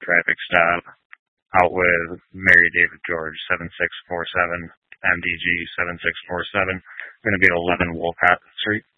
traffic stop out with Mary David George 7647, MDG 7647. Going to be at 11 Wolcott Street.